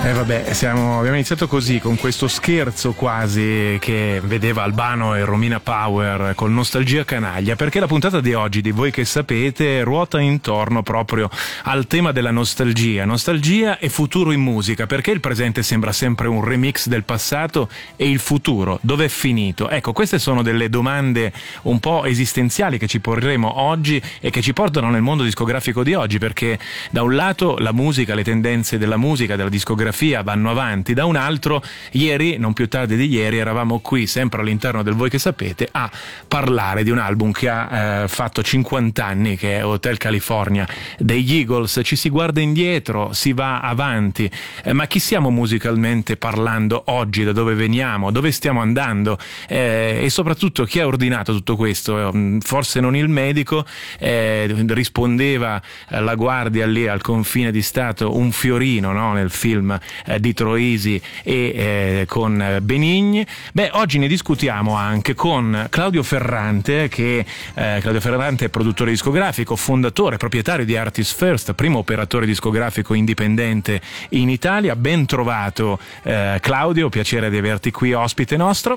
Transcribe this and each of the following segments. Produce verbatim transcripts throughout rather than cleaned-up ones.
E eh vabbè, siamo, abbiamo iniziato così, con questo scherzo quasi che vedeva Albano e Romina Power col Nostalgia Canaglia, perché la puntata di oggi, di Voi che sapete, ruota intorno proprio al tema della nostalgia, nostalgia e futuro in musica, perché il presente sembra sempre un remix del passato e il futuro, dove è finito? Ecco, queste sono delle domande un po' esistenziali che ci porremo oggi e che ci portano nel mondo discografico di oggi, perché da un lato la musica, le tendenze della musica, della discografia vanno avanti, da un altro ieri, non più tardi di ieri, eravamo qui sempre all'interno del Voi che sapete a parlare di un album che ha eh, fatto cinquanta anni, che è Hotel California degli Eagles. Ci si guarda indietro, si va avanti, eh, ma chi siamo musicalmente parlando oggi, da dove veniamo, dove stiamo andando, eh, e soprattutto chi ha ordinato tutto questo? Forse non il medico, eh, rispondeva la guardia lì al confine di Stato un fiorino, no? Nel film eh, di Troisi e eh, con Benigni. Beh, oggi ne discutiamo anche con Claudio Ferrante, che eh, Claudio Ferrante è produttore discografico, fondatore, proprietario di Artist First, primo operatore discografico indipendente in Italia. Ben trovato eh, Claudio, piacere di averti qui ospite nostro.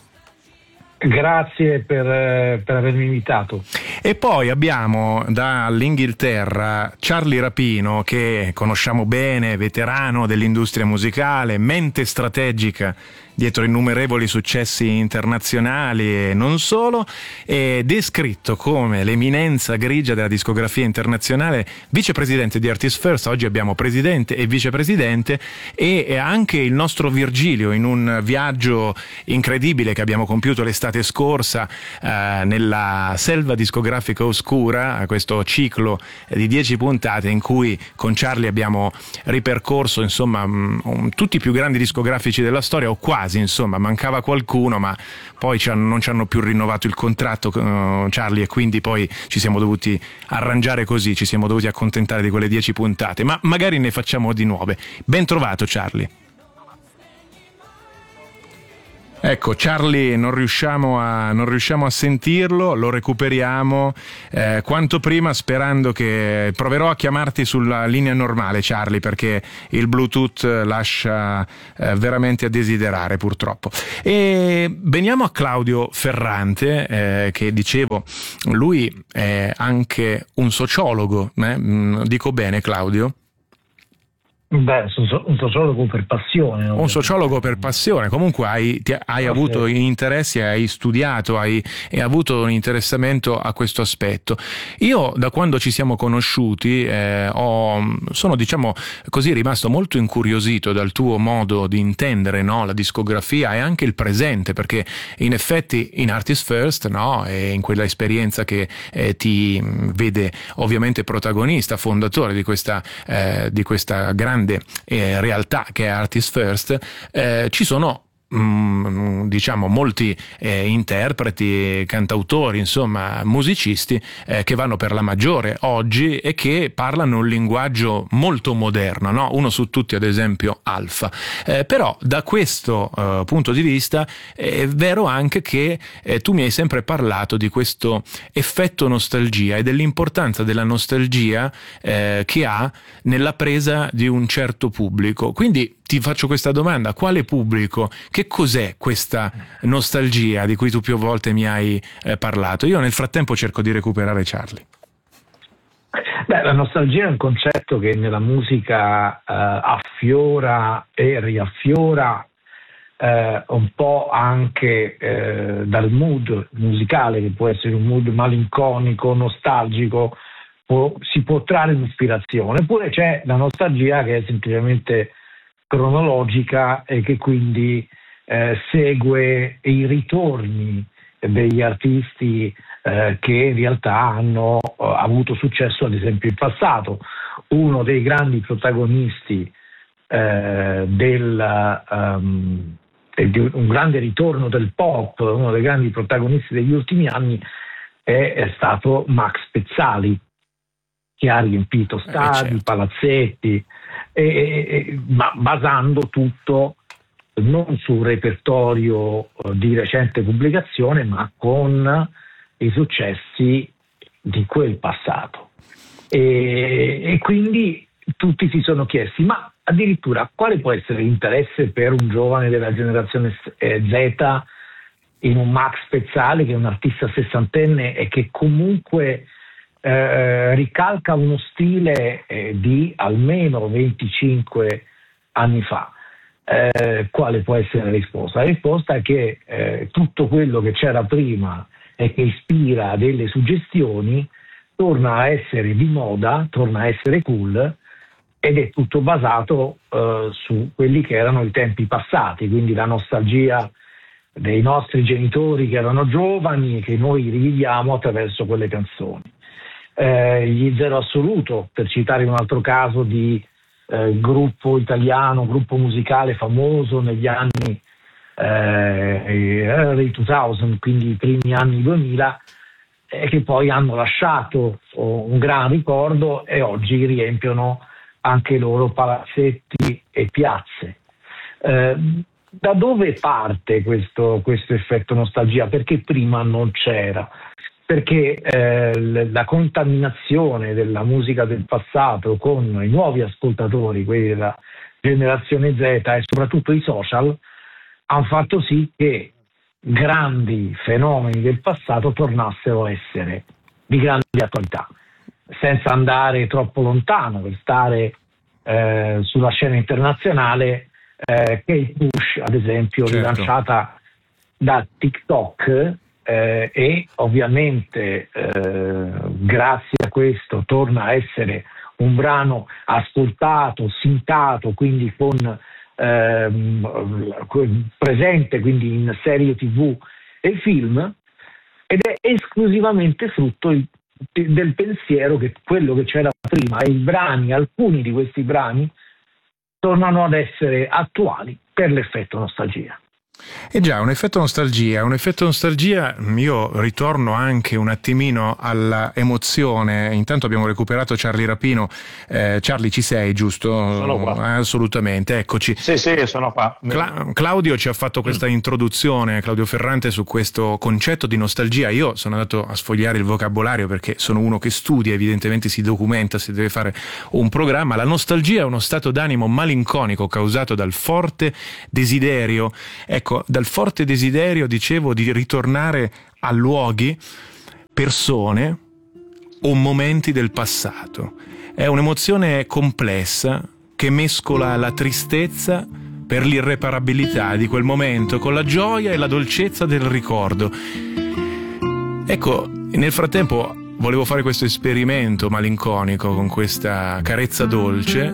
Grazie per, per avermi invitato. E poi abbiamo dall'Inghilterra Charlie Rapino, che conosciamo bene, veterano dell'industria musicale, mente strategica dietro innumerevoli successi internazionali e non solo, è descritto come l'eminenza grigia della discografia internazionale, vicepresidente di Artist First. Oggi abbiamo presidente e vicepresidente, e anche il nostro Virgilio, in un viaggio incredibile che abbiamo compiuto l'estate scorsa eh, nella selva discografica oscura, questo ciclo di dieci puntate in cui con Charlie abbiamo ripercorso insomma mh, tutti i più grandi discografici della storia, o quasi. Insomma, mancava qualcuno, ma poi ci hanno, non ci hanno più rinnovato il contratto, uh, Charlie, e quindi poi ci siamo dovuti arrangiare così, ci siamo dovuti accontentare di quelle dieci puntate, ma magari ne facciamo di nuove. Ben trovato, Charlie. Ecco, Charlie, non riusciamo a, non riusciamo a sentirlo, lo recuperiamo eh, quanto prima, sperando che... Proverò a chiamarti sulla linea normale, Charlie, perché il Bluetooth lascia eh, veramente a desiderare, purtroppo. E veniamo a Claudio Ferrante, eh, che dicevo, lui è anche un sociologo, eh? Dico bene, Claudio? Beh, un sociologo per passione. Un sociologo per passione, comunque hai, ti, hai avuto interessi, hai studiato, hai, hai avuto un interessamento a questo aspetto. Io da quando ci siamo conosciuti eh, ho, sono diciamo così rimasto molto incuriosito dal tuo modo di intendere, no? La discografia e anche il presente, perché in effetti in Artist First, no? E in quella esperienza che eh, ti vede ovviamente protagonista, fondatore di questa, eh, di questa grande Eh, realtà che è Artist First, eh, ci sono mm, diciamo molti eh, interpreti, cantautori, insomma musicisti eh, che vanno per la maggiore oggi e che parlano un linguaggio molto moderno, no? Uno su tutti ad esempio Alfa, eh, però da questo eh, punto di vista è vero anche che eh, tu mi hai sempre parlato di questo effetto nostalgia e dell'importanza della nostalgia eh, che ha nella presa di un certo pubblico. Quindi ti faccio questa domanda: quale pubblico? Che cos'è questa nostalgia di cui tu più volte mi hai eh, parlato? Io nel frattempo cerco di recuperare Charlie. Beh, la nostalgia è un concetto che nella musica eh, affiora e riaffiora eh, un po' anche eh, dal mood musicale, che può essere un mood malinconico, nostalgico, può, si può trarre un'ispirazione. Eppure c'è la nostalgia che è semplicemente cronologica e che quindi eh, segue i ritorni degli artisti eh, che in realtà hanno eh, avuto successo ad esempio in passato. Uno dei grandi protagonisti eh, del um, di un grande ritorno del pop, uno dei grandi protagonisti degli ultimi anni è, è stato Max Pezzali, che ha riempito stadi, eh, certo. palazzetti, e, e, ma basando tutto non su un repertorio di recente pubblicazione, ma con i successi di quel passato. E, e quindi tutti si sono chiesti, ma addirittura quale può essere l'interesse per un giovane della generazione Z in un Max Pezzali, che è un artista sessantenne e che comunque eh, ricalca uno stile eh, di almeno venticinque anni fa. Eh, quale può essere la risposta? La risposta è che eh, tutto quello che c'era prima e che ispira delle suggestioni torna a essere di moda, torna a essere cool, ed è tutto basato eh, su quelli che erano i tempi passati, quindi la nostalgia dei nostri genitori che erano giovani e che noi riviviamo attraverso quelle canzoni. Eh, gli Zero Assoluto, per citare un altro caso di eh, gruppo italiano, gruppo musicale famoso negli anni eh, early duemila, quindi i primi anni duemila, eh, che poi hanno lasciato oh, un gran ricordo e oggi riempiono anche loro palazzetti e piazze. Eh, da dove parte questo, questo effetto nostalgia? Perché prima non c'era? Perché eh, la contaminazione della musica del passato con i nuovi ascoltatori, quelli della generazione Z e soprattutto i social, hanno fatto sì che grandi fenomeni del passato tornassero a essere di grande attualità. Senza andare troppo lontano, per stare eh, sulla scena internazionale, eh, Kate Bush, ad esempio, certo, rilanciata da TikTok, eh, e ovviamente eh, grazie a questo torna a essere un brano ascoltato, sintato, quindi con ehm, presente quindi in serie tivù e film, ed è esclusivamente frutto il del pensiero che quello che c'era prima e i brani, alcuni di questi brani, tornano ad essere attuali per l'effetto nostalgia. E già, un effetto nostalgia, un effetto nostalgia, io ritorno anche un attimino alla emozione. Intanto abbiamo recuperato Charlie Rapino. eh, Charlie, ci sei, giusto? Sono qua. Assolutamente, eccoci. Sì, sì, sono qua. Cla- Claudio ci ha fatto questa introduzione, Claudio Ferrante, su questo concetto di nostalgia. Io sono andato a sfogliare il vocabolario perché sono uno che studia, evidentemente si documenta, si deve fare un programma. La nostalgia è uno stato d'animo malinconico causato dal forte desiderio, ecco, dal forte desiderio, dicevo, di ritornare a luoghi, persone o momenti del passato. È un'emozione complessa che mescola la tristezza per l'irreparabilità di quel momento con la gioia e la dolcezza del ricordo. Ecco, nel frattempo volevo fare questo esperimento malinconico con questa carezza dolce.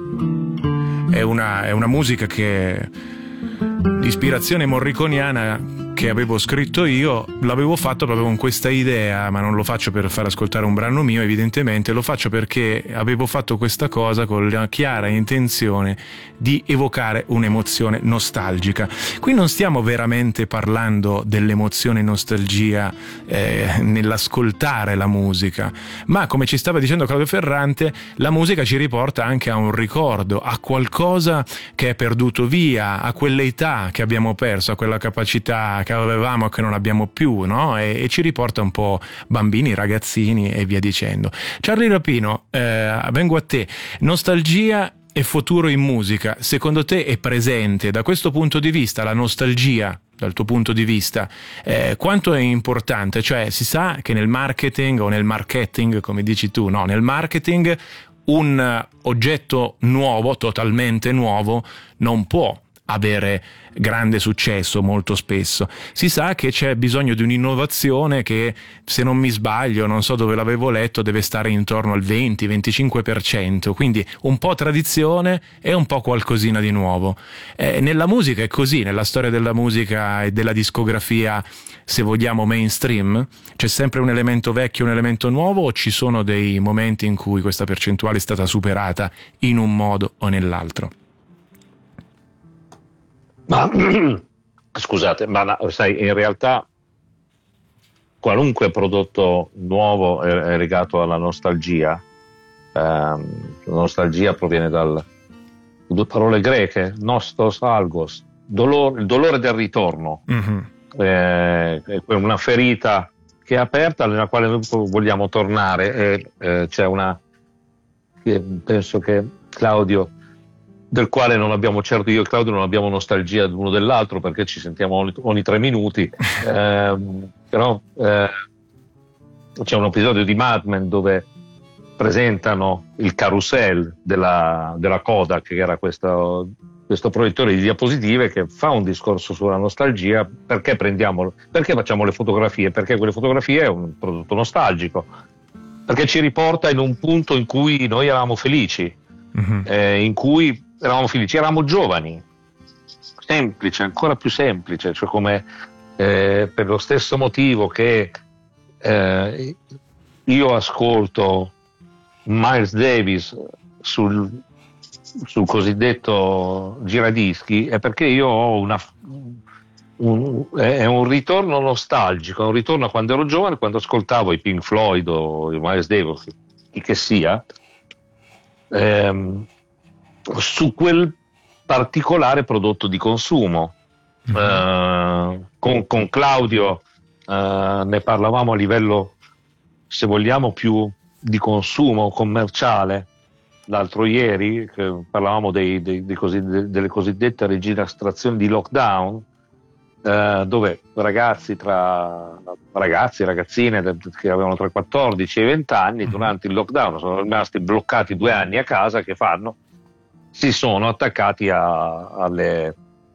È una, è una musica che di ispirazione morriconiana che avevo scritto io, l'avevo fatto proprio con questa idea, ma non lo faccio per far ascoltare un brano mio, evidentemente, lo faccio perché avevo fatto questa cosa con la chiara intenzione di evocare un'emozione nostalgica. Qui non stiamo veramente parlando dell'emozione nostalgia eh, nell'ascoltare la musica, ma come ci stava dicendo Claudio Ferrante, la musica ci riporta anche a un ricordo, a qualcosa che è perduto via, a quell'età che abbiamo perso, a quella capacità che avevamo che non abbiamo più, no? E, e ci riporta un po' bambini, ragazzini e via dicendo. Charlie Rapino, eh, vengo a te. Nostalgia e futuro in musica, secondo te è presente da questo punto di vista la nostalgia? Dal tuo punto di vista, eh, quanto è importante? Cioè, si sa che nel marketing o nel marketing, come dici tu, no, nel marketing un oggetto nuovo, totalmente nuovo, non può avere grande successo molto spesso. Si sa che c'è bisogno di un'innovazione che, se non mi sbaglio, non so dove l'avevo letto, deve stare intorno al venti venticinque per cento, quindi un po' tradizione e un po' qualcosina di nuovo. Eh, nella musica è così, nella storia della musica e della discografia, se vogliamo mainstream, c'è sempre un elemento vecchio, un elemento nuovo, o ci sono dei momenti in cui questa percentuale è stata superata in un modo o nell'altro? Ma scusate, ma sai, in realtà qualunque prodotto nuovo è, è legato alla nostalgia. Um, la nostalgia proviene dalle due parole greche, nostos algos, dolore, il dolore del ritorno. Mm-hmm. Eh, è una ferita che è aperta nella quale noi vogliamo tornare, e eh, c'è una penso che Claudio, del quale non abbiamo, certo io e Claudio non abbiamo nostalgia l'uno dell'altro perché ci sentiamo ogni, ogni tre minuti, eh, però eh, c'è un episodio di Mad Men dove presentano il carousel della, della Kodak, che era questo, questo proiettore di diapositive che fa un discorso sulla nostalgia. Perché prendiamo, perché facciamo le fotografie? Perché quelle fotografie è un prodotto nostalgico, perché ci riporta in un punto in cui noi eravamo felici, mm-hmm. eh, in cui eravamo felici, eravamo giovani, semplice, ancora più semplice, cioè come eh, per lo stesso motivo che eh, io ascolto Miles Davis sul, sul cosiddetto giradischi, è perché io ho una un, è un ritorno nostalgico, un ritorno a quando ero giovane, quando ascoltavo i Pink Floyd o i Miles Davis, chi che sia, ehm, su quel particolare prodotto di consumo. Mm-hmm. eh, con, con Claudio eh, ne parlavamo a livello, se vogliamo, più di consumo commerciale l'altro ieri, che parlavamo dei, dei, dei così, delle cosiddette registrazioni di lockdown, eh, dove ragazzi tra ragazzi e ragazzine che avevano tra i quattordici e i venti anni durante il lockdown sono rimasti bloccati due anni a casa. Che fanno? Si sono attaccati a, alle,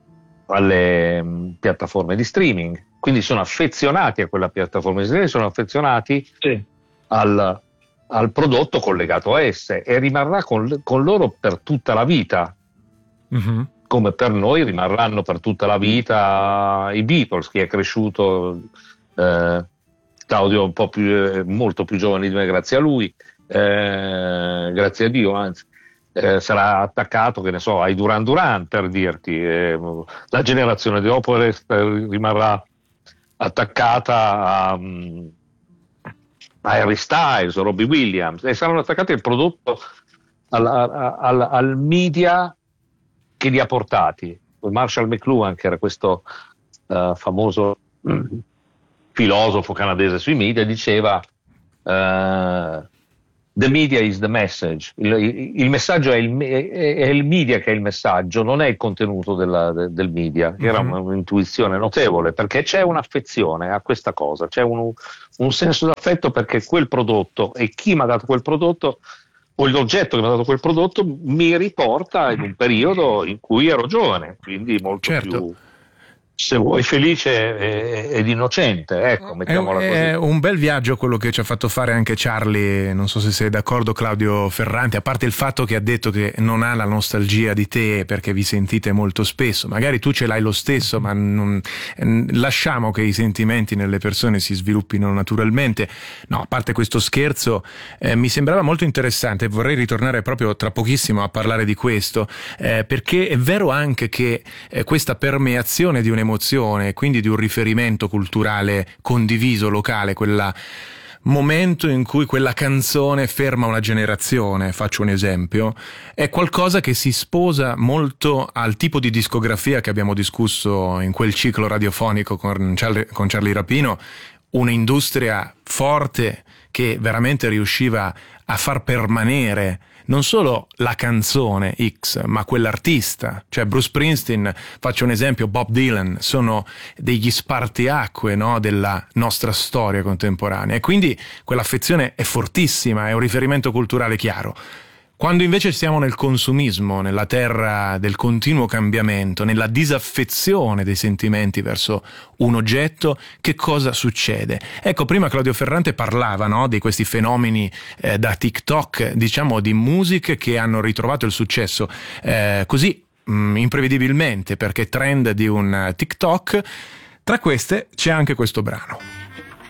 alle mh, piattaforme di streaming, quindi sono affezionati a quella piattaforma di streaming, sono affezionati sì. al al prodotto collegato a esse, e rimarrà con, con loro per tutta la vita, mm-hmm. come per noi rimarranno per tutta la vita i Beatles. Chi è cresciuto, eh, Claudio un po' più, eh, molto più giovane di me grazie a lui, eh, grazie a Dio anzi, eh, sarà attaccato, che ne so, ai Duran Duran, per dirti, eh, la generazione dopo rimarrà attaccata a Harry Styles o Robbie Williams, e saranno attaccati al prodotto, al, al, al media che li ha portati. Marshall McLuhan, che era questo uh, famoso mm, filosofo canadese sui media, diceva uh, the media is the message, il, il messaggio è il, è, è il media che è il messaggio, non è il contenuto della, de, del media. Era mm-hmm. un'intuizione notevole, perché c'è un'affezione a questa cosa, c'è un, un senso d'affetto perché quel prodotto e chi mi ha dato quel prodotto o l'oggetto che mi ha dato quel prodotto mi riporta in un periodo in cui ero giovane, quindi molto certo. più, se vuoi, felice ed innocente, ecco, mettiamola è, così. È un bel viaggio quello che ci ha fatto fare anche Charlie, non so se sei d'accordo, Claudio Ferrante, a parte il fatto che ha detto che non ha la nostalgia di te perché vi sentite molto spesso, magari tu ce l'hai lo stesso, ma non, lasciamo che i sentimenti nelle persone si sviluppino naturalmente. No, a parte questo scherzo, eh, mi sembrava molto interessante, vorrei ritornare proprio tra pochissimo a parlare di questo, eh, perché è vero anche che eh, questa permeazione di un'emozione emozione, quindi di un riferimento culturale condiviso, locale, quel momento in cui quella canzone ferma una generazione, faccio un esempio, è qualcosa che si sposa molto al tipo di discografia che abbiamo discusso in quel ciclo radiofonico con Charlie, con Charlie Rapino, un'industria forte che veramente riusciva a far permanere non solo la canzone X, ma quell'artista, cioè Bruce Springsteen, faccio un esempio, Bob Dylan, sono degli spartiacque, no, della nostra storia contemporanea, e quindi quell'affezione è fortissima, è un riferimento culturale chiaro. Quando invece siamo nel consumismo, nella terra del continuo cambiamento, nella disaffezione dei sentimenti verso un oggetto, che cosa succede? Ecco, prima Claudio Ferrante parlava, no, di questi fenomeni eh, da TikTok, diciamo di musiche che hanno ritrovato il successo eh, così mh, imprevedibilmente, perché trend di un TikTok. Tra queste c'è anche questo brano.